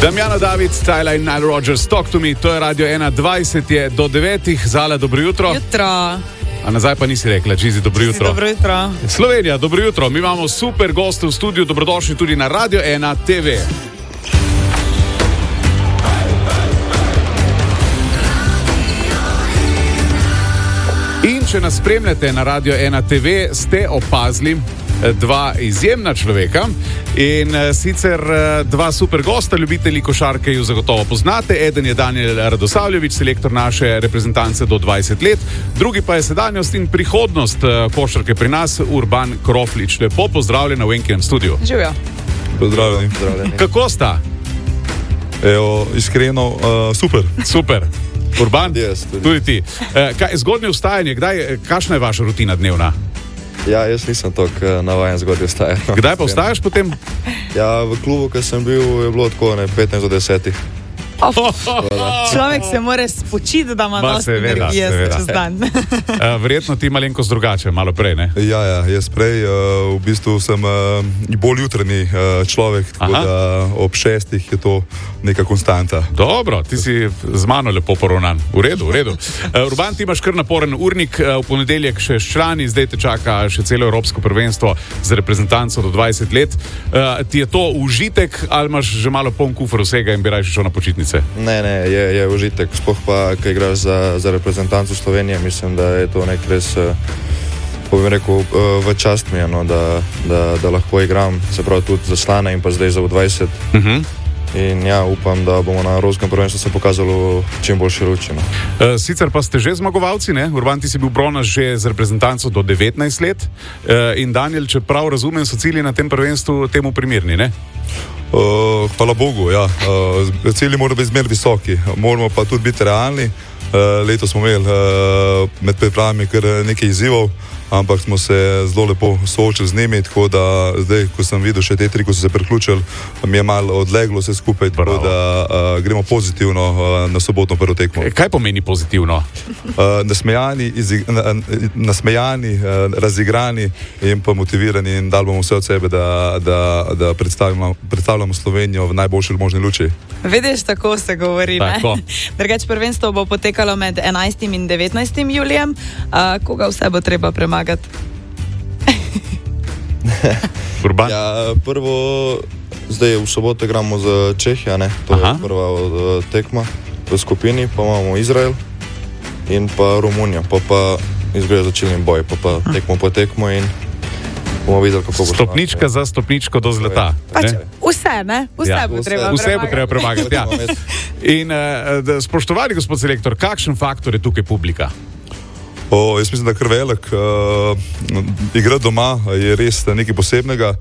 Damjana David, Tyler in Nile Rodgers, Talk to Me, to je Radio 1, 20 je do 9. Zala, dobro jutro. Jutro. A nazaj pa nisi rekla, Džizi, dobro jutro. Dobro jutro. Slovenija, dobro jutro. Mi imamo super goste v studiu, dobrodošli tudi na Radio 1 TV. In če nas spremljate na Radio 1 TV, ste opazili dva izjemna človeka in sicer dva super gosta, ljubitelji košarke ju zagotovo poznate. Eden je Danijel Radosavljević, selektor naše reprezentance do 20 let, drugi pa je sedanjost in prihodnost košarke pri nas, Urban Kroflič. Lepo pozdravljena v Enkinem studiu. Živijo. Pozdravljeni. Kako sta? Evo, iskreno, super. Super. Urban? Yes, tudi ti. Zgodnje vstajanje, kakšna je vaša rutina dnevna? Ja, jaz nisem tako navajen zgodnje vstajati. Kdaj pa vstajaš potem? Ja, v klubu, ko sem bil, je bilo tako 15 do 10. Človek se mora spočiti, da ima dosti energije čez dan. Verjetno ti malenkost drugače, malo prej, ne? Ja, jaz prej, v bistvu sem bolj jutranji človek, tako da ob 6 je to neka konstanta. Dobro, ti si z mano lepo poravnan. V redu. Urban, ti imaš kar naporen urnik, v ponedeljek še s člani, zdaj te čaka še celo evropsko prvenstvo za reprezentanco do 20 let. Ti je to užitek ali imaš že malo poln kufer vsega in bi raje šel na počitnice? Ne, je užitek, sploh pa, ko igraš za reprezentanco Slovenije, mislim, da je to nek res, povem rekel, v čast mi je, no, da lahko igram, se pravi tudi za člane in pa zdaj za 20. In ja, upam, da bomo na evropskem prvenstvu se pokazalo čim boljše luči. No. Sicer pa ste že zmagovalci, ne? Urban, ti si bil bronast že z reprezentanco do 19 let in Danijel, če prav razumem, so cilji na tem prvenstvu temu primerni, ne? Hvala Bogu, ja. Cilji morajo biti zmer visoki, moramo pa tudi biti realni. Letos smo imeli med pripravami kar nekaj izzivov, ampak smo se zelo lepo soočili z njimi, tako da zdaj, ko sem videl še te tri, ko so se priključili, mi je malo odleglo vse skupaj, tako da gremo pozitivno na sobotno prvo tekmo. Kaj pomeni pozitivno? Nasmejani, razigrani in pa motivirani in dali bomo vse od sebe, da predstavljamo Slovenijo v najboljši možni luči. Vidiš, tako se govori, ne? Drugače prvenstvo bo potekalo med 11. in 19. julijem. Koga vse bo treba premagati? Urban? Ja, prvo, zdaj v soboto igramo z Čehijo, ne? To je prva tekma v skupini, pa imamo Izrael in pa Romunijo, pa izgleda začelni boj, pa tekmo po tekmo in bomo videli, kako bo šlo. Stopnička za stopničko do zlata. Vse, ne? Vse bo treba premagati. Vse bo treba premagati, ja. In spoštovani gospod selektor, kakšen faktor je tukaj publika? Jaz mislim, da kar velik. Igra doma je res nekaj posebnega.